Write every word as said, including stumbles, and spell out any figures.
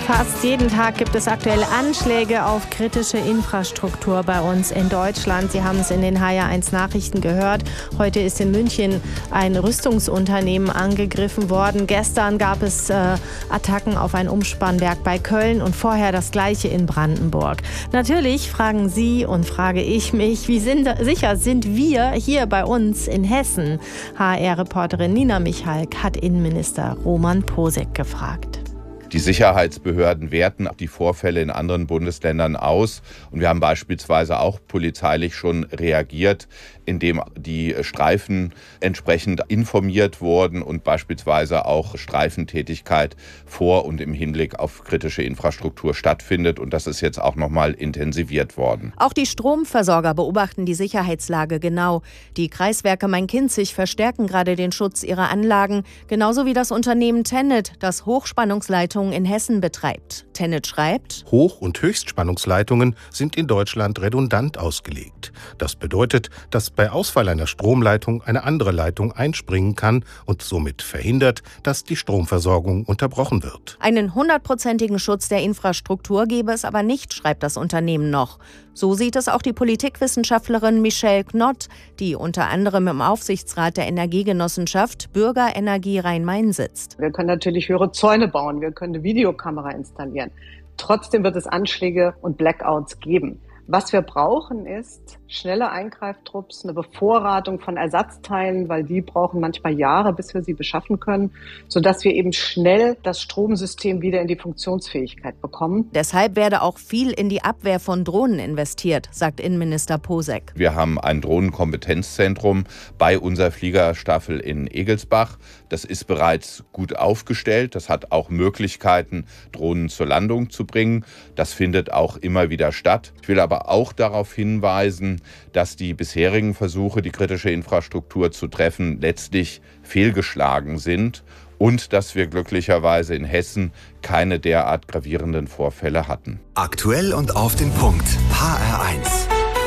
Fast jeden Tag gibt es aktuell Anschläge auf kritische Infrastruktur bei uns in Deutschland. Sie haben es in den H R eins Nachrichten gehört. Heute ist in München ein Rüstungsunternehmen angegriffen worden. Gestern gab es äh, Attacken auf ein Umspannwerk bei Köln und vorher das Gleiche in Brandenburg. Natürlich fragen Sie und frage ich mich, wie sind, sicher sind wir hier bei uns in Hessen? H R-Reporterin Nina Michalk hat Innenminister Roman Posek gefragt. Die Sicherheitsbehörden werten die Vorfälle in anderen Bundesländern aus. Und wir haben beispielsweise auch polizeilich schon reagiert, indem die Streifen entsprechend informiert wurden und beispielsweise auch Streifentätigkeit vor und im Hinblick auf kritische Infrastruktur stattfindet. Und das ist jetzt auch noch mal intensiviert worden. Auch die Stromversorger beobachten die Sicherheitslage genau. Die Kreiswerke Main-Kinzig verstärken gerade den Schutz ihrer Anlagen, genauso wie das Unternehmen TenneT, das Hochspannungsleitungen in Hessen betreibt. TenneT schreibt: Hoch- und Höchstspannungsleitungen sind in Deutschland redundant ausgelegt. Das bedeutet, dass bei Ausfall einer Stromleitung eine andere Leitung einspringen kann und somit verhindert, dass die Stromversorgung unterbrochen wird. Einen hundertprozentigen Schutz der Infrastruktur gebe es aber nicht, schreibt das Unternehmen noch. So sieht es auch die Politikwissenschaftlerin Michelle Knott, die unter anderem im Aufsichtsrat der Energiegenossenschaft Bürgerenergie Rhein-Main sitzt. Wir können natürlich höhere Zäune bauen, wir können eine Videokamera installieren. Trotzdem wird es Anschläge und Blackouts geben. Was wir brauchen, ist schnelle Eingreiftrupps, eine Bevorratung von Ersatzteilen, weil die brauchen manchmal Jahre, bis wir sie beschaffen können, sodass wir eben schnell das Stromsystem wieder in die Funktionsfähigkeit bekommen. Deshalb werde auch viel in die Abwehr von Drohnen investiert, sagt Innenminister Posek. Wir haben ein Drohnenkompetenzzentrum bei unserer Fliegerstaffel in Egelsbach. Das ist bereits gut aufgestellt. Das hat auch Möglichkeiten, Drohnen zur Landung zu bringen. Das findet auch immer wieder statt. Ich will aber auch darauf hinweisen, dass die bisherigen Versuche, die kritische Infrastruktur zu treffen, letztlich fehlgeschlagen sind und dass wir glücklicherweise in Hessen keine derart gravierenden Vorfälle hatten. Aktuell und auf den Punkt. H R eins.